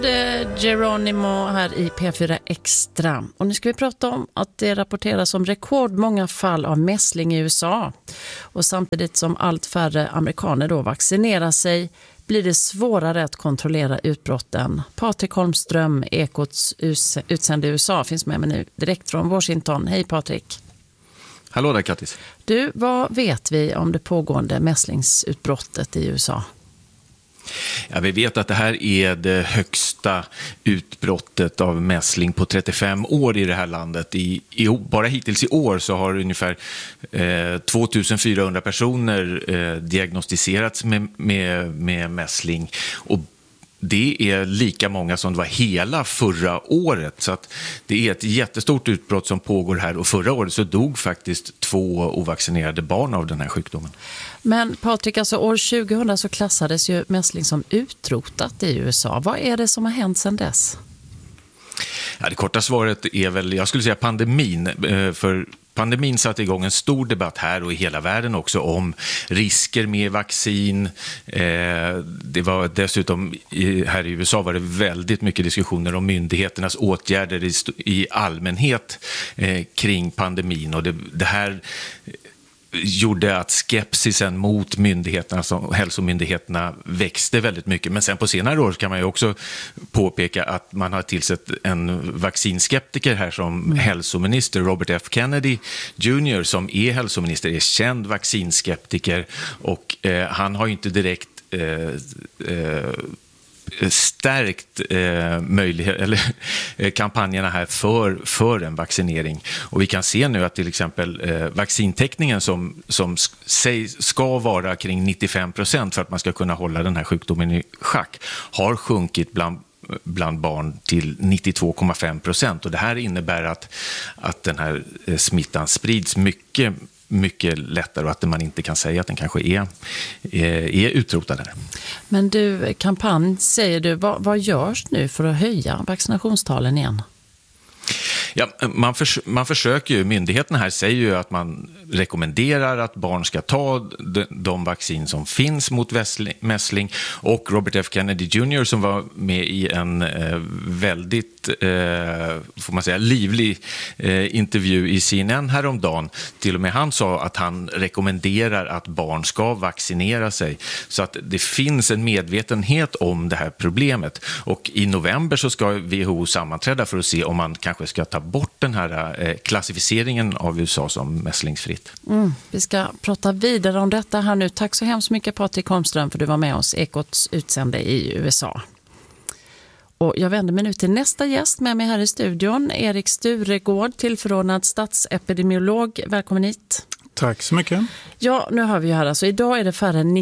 Geronimo här i P4 Extra. Och nu ska vi prata om att det rapporteras om rekordmånga fall av mässling i USA. Och samtidigt som allt färre amerikaner då vaccinerar sig blir det svårare att kontrollera utbrotten. Patrik Holmström, Ekots utsände i USA, finns med mig nu direkt från Washington. Hej Patrik. Hallå där Kattis. Du, vad vet vi om det pågående mässlingsutbrottet i USA? Ja, vi vet att det här är det högsta utbrottet av mässling på 35 år i det här landet. Bara hittills i år så har ungefär 2400 personer diagnostiserats med mässling, och det är lika många som det var hela förra året. Så att det är ett jättestort utbrott som pågår här, och förra året så dog faktiskt 2 ovaccinerade barn av den här sjukdomen. Men Patrik, alltså år 2000 så klassades ju mässling som utrotat i USA. Vad är det som har hänt sedan dess? Ja, det korta svaret är väl, jag skulle säga pandemin, för pandemin satte igång en stor debatt här och i hela världen också om risker med vaccin. Det var dessutom här i USA var det väldigt mycket diskussioner om myndigheternas åtgärder i allmänhet kring pandemin, och det här gjorde att skepsisen mot myndigheterna, hälsomyndigheterna, växte väldigt mycket. Men sen på senare år kan man ju också påpeka att man har tillsatt en vaccinskeptiker här som hälsominister, Robert F. Kennedy Jr., som är hälsominister, är känd vaccinskeptiker, och han har ju inte direkt stärkt kampanjerna här för en vaccinering. Och vi kan se nu att till exempel vaccintäckningen som ska vara kring 95% för att man ska kunna hålla den här sjukdomen i schack har sjunkit bland barn till 92,5%, och det här innebär att den här smittan sprids mycket lättare, och att man inte kan säga att den kanske är utrotad här. Men du, kampanj säger du, vad görs nu för att höja vaccinationstalen igen? Ja, man försöker ju, myndigheterna här säger ju att man rekommenderar att barn ska ta de vaccin som finns mot mässling, och Robert F. Kennedy Jr. som var med i en väldigt får man säga livlig intervju i CNN häromdagen, till och med han sa att han rekommenderar att barn ska vaccinera sig, så att det finns en medvetenhet om det här problemet. Och i november så ska WHO sammanträda för att se om man kanske ska ta bort den här klassificeringen av USA som mässlingsfritt. Vi ska prata vidare om detta här nu. Tack så hemskt mycket Patrik Holmström för att du var med oss, Ekots utsände i USA. Och jag vänder mig nu till nästa gäst med mig här i studion, Erik Sturegård, tillförordnad statsepidemiolog. Välkommen hit. Tack så mycket. Ja, nu har vi ju här, alltså idag är det färre än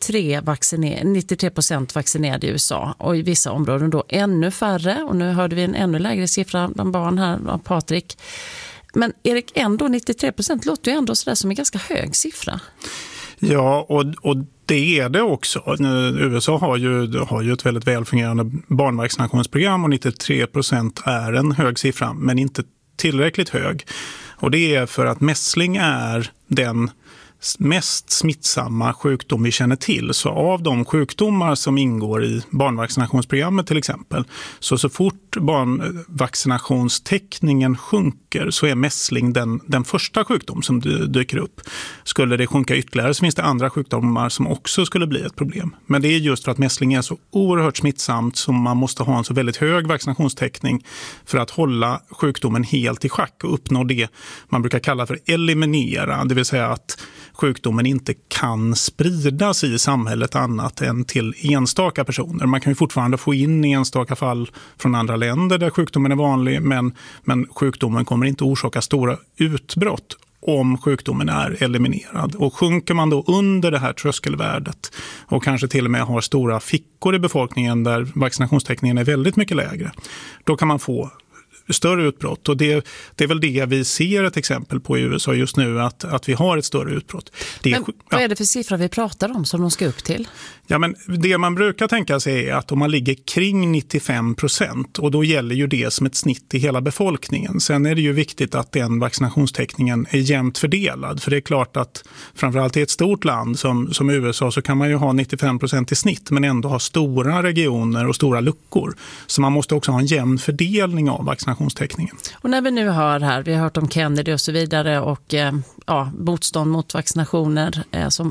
93% vaccinerade i USA, och i vissa områden då ännu färre, och nu hörde vi en ännu lägre siffra bland barn här av Patrik. Men Erik, ändå 93% låter ju ändå sådär som en ganska hög siffra. Ja, och det är det också. USA har ju ett väldigt välfungerande barnvaccinationsprogram, och 93% är en hög siffra, men inte tillräckligt hög. Och det är för att mässling är den mest smittsamma sjukdom vi känner till. Så av de sjukdomar som ingår i barnvaccinationsprogrammet till exempel, så fort barnvaccinationstäckningen sjunker så är mässling den första sjukdom som dyker upp. Skulle det sjunka ytterligare så finns det andra sjukdomar som också skulle bli ett problem. Men det är just för att mässling är så oerhört smittsamt som man måste ha en så väldigt hög vaccinationstäckning för att hålla sjukdomen helt i schack och uppnå det man brukar kalla för eliminera, det vill säga att sjukdomen inte kan spridas i samhället annat än till enstaka personer. Man kan ju fortfarande få in enstaka fall från andra länder där sjukdomen är vanlig, men sjukdomen kommer inte orsaka stora utbrott om sjukdomen är eliminerad. Och sjunker man då under det här tröskelvärdet och kanske till och med har stora fickor i befolkningen där vaccinationstäckningen är väldigt mycket lägre, då kan man få större utbrott. Och det är väl det vi ser ett exempel på i USA just nu, att vi har ett större utbrott. Men vad är det för siffror vi pratar om som de ska upp till? Ja, men det man brukar tänka sig är att om man ligger kring 95%, och då gäller ju det som ett snitt i hela befolkningen. Sen är det ju viktigt att den vaccinationstäckningen är jämnt fördelad. För det är klart att framförallt i ett stort land som USA så kan man ju ha 95% i snitt men ändå ha stora regioner och stora luckor. Så man måste också ha en jämn fördelning av vaccinationstäckningen. Och när vi nu hör här, vi har hört om Kennedy och så vidare och motstånd mot vaccinationer som